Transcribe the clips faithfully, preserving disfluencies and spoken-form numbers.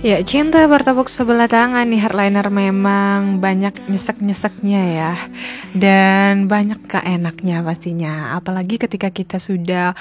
Ya, cinta bertepuk sebelah tangan nih Heartliner memang banyak nyesek-nyeseknya ya. Dan banyak gak enaknya pastinya. Apalagi ketika kita sudah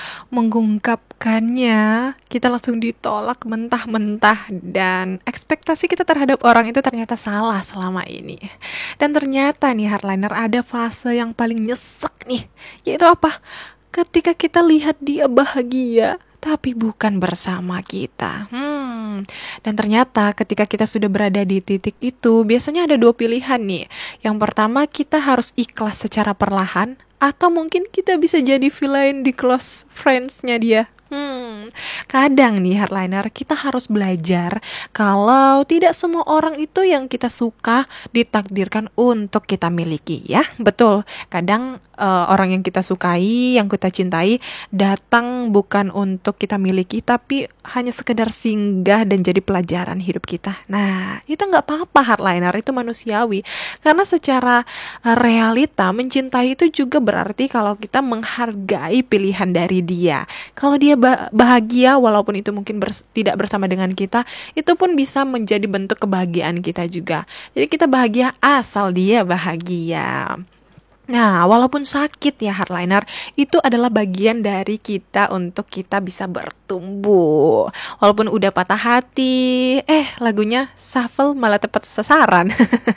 mengungkapkannya, kita langsung ditolak mentah-mentah. Dan ekspektasi kita terhadap orang itu ternyata salah selama ini. Dan ternyata nih Heartliner ada fase yang paling nyesek nih. Yaitu apa? Ketika kita lihat dia bahagia tapi bukan bersama kita. Hmm. Dan ternyata ketika kita sudah berada di titik itu, biasanya ada dua pilihan nih. Yang pertama, kita harus ikhlas secara perlahan, atau mungkin kita bisa jadi villain di close friends-nya dia. Hmm, kadang nih Heartliner, kita harus belajar kalau tidak semua orang itu yang kita suka ditakdirkan untuk kita miliki, ya. Betul, kadang uh, orang yang kita sukai, yang kita cintai datang bukan untuk kita miliki, tapi hanya sekedar singgah dan jadi pelajaran hidup kita. Nah, itu nggak apa-apa Heartliner, itu manusiawi. Karena secara uh, realita, mencintai itu juga berarti kalau kita menghargai pilihan dari dia. Kalau dia bahagia walaupun itu mungkin bers- tidak bersama dengan kita, itu pun bisa menjadi bentuk kebahagiaan kita juga. Jadi kita bahagia asal dia bahagia. Nah, walaupun sakit ya Heartliner, itu adalah bagian dari kita untuk kita bisa bertumbuh. Walaupun udah patah hati, eh lagunya shuffle malah tepat sasaran.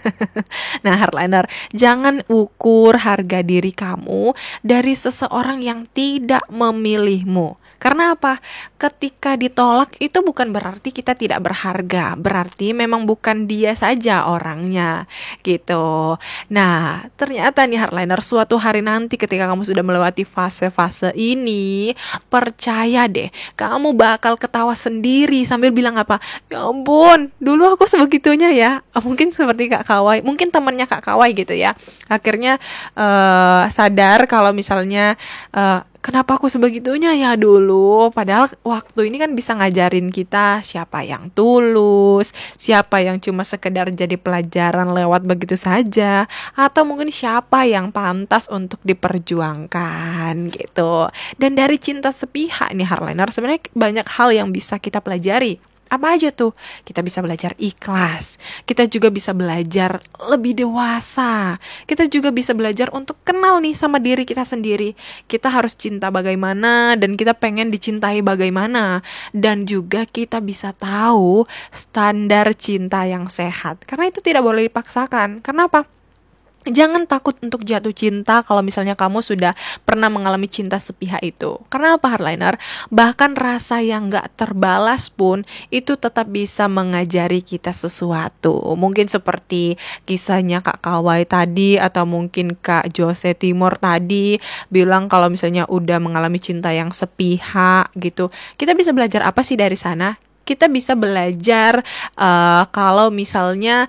Nah Heartliner, jangan ukur harga diri kamu dari seseorang yang tidak memilihmu. Karena apa? Ketika ditolak itu bukan berarti kita tidak berharga. Berarti memang bukan dia saja orangnya gitu. Nah, ternyata nih Heartliner, suatu hari nanti ketika kamu sudah melewati fase-fase ini, percaya deh, kamu bakal ketawa sendiri sambil bilang apa? Ya ampun, dulu aku sebegitunya ya. Mungkin seperti Kak Kawai, mungkin temannya Kak Kawai gitu ya. Akhirnya uh, sadar kalau misalnya uh, kenapa aku sebegitunya ya dulu? Padahal waktu ini kan bisa ngajarin kita siapa yang tulus, siapa yang cuma sekedar jadi pelajaran lewat begitu saja, atau mungkin siapa yang pantas untuk diperjuangkan gitu. Dan dari cinta sepihak nih Heartliner, sebenarnya banyak hal yang bisa kita pelajari. Apa aja tuh? Kita bisa belajar ikhlas. Kita juga bisa belajar lebih dewasa. Kita juga bisa belajar untuk kenal nih sama diri kita sendiri. Kita harus cinta bagaimana dan kita pengen dicintai bagaimana. Dan juga kita bisa tahu standar cinta yang sehat. Karena itu tidak boleh dipaksakan. Kenapa? Jangan takut untuk jatuh cinta kalau misalnya kamu sudah pernah mengalami cinta sepihak itu. Karena apa Heartliner? Bahkan rasa yang gak terbalas pun itu tetap bisa mengajari kita sesuatu. Mungkin seperti kisahnya Kak Kawai tadi, atau mungkin Kak Jose Timor tadi bilang kalau misalnya udah mengalami cinta yang sepihak gitu. Kita bisa belajar apa sih dari sana? Kita bisa belajar uh, kalau misalnya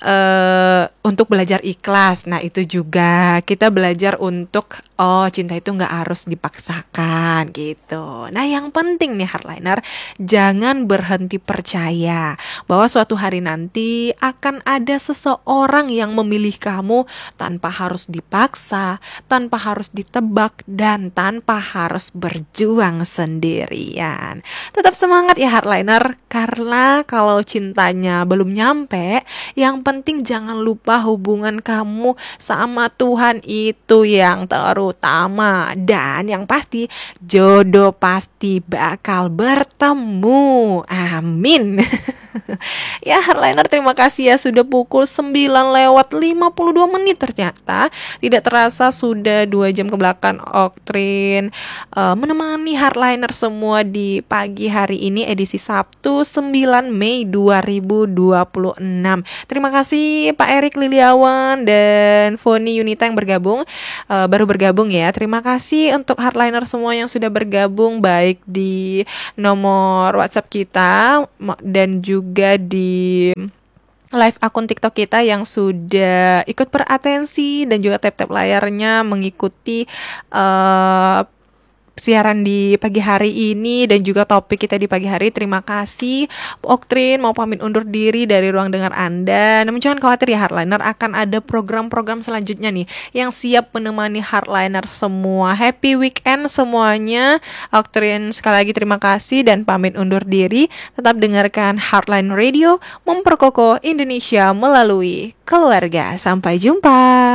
uh, untuk belajar ikhlas. Nah itu juga kita belajar untuk oh cinta itu gak harus dipaksakan gitu. Nah yang penting nih Heartliner, jangan berhenti percaya bahwa suatu hari nanti akan ada seseorang yang memilih kamu tanpa harus dipaksa, tanpa harus ditebak, dan tanpa harus berjuang sendirian. Tetap semangat ya Heartliner. Karena kalau cintanya belum nyampe, yang penting jangan lupa hubungan kamu sama Tuhan itu yang terutama. Dan yang pasti jodoh pasti bakal bertemu. Amin. Ya Heartliner, terima kasih ya, sudah pukul sembilan lewat lima puluh dua menit ternyata. Tidak terasa sudah dua jam ke belakang Oktrin uh, menemani Heartliner semua di pagi hari ini, edisi Sabtu sembilan Mei dua ribu dua puluh enam. Terima kasih Pak Erik Liliawan dan Foni Yunita yang bergabung, uh, baru bergabung ya. Terima kasih untuk Heartliner semua yang sudah bergabung, baik di nomor WhatsApp kita dan juga di live akun TikTok kita yang sudah ikut beratensi dan juga tap-tap layarnya mengikuti uh, siaran di pagi hari ini dan juga topik kita di pagi hari. Terima kasih Oktrin, mau pamit undur diri dari ruang dengar Anda. Namun jangan khawatir ya Hardliner, akan ada program-program selanjutnya nih yang siap menemani Hardliner semua. Happy weekend semuanya. Oktrin sekali lagi terima kasih dan pamit undur diri. Tetap dengarkan Hardline Radio, memperkokoh Indonesia melalui keluarga. Sampai jumpa.